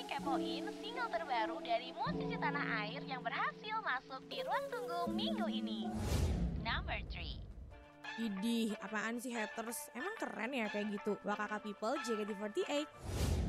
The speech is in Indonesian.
kepoin single terbaru dari musisi tanah air yang berhasil masuk di ruang tunggu minggu ini. Number 3. Idih, apaan sih haters? Emang keren ya kayak gitu? Wakaka People JKT48.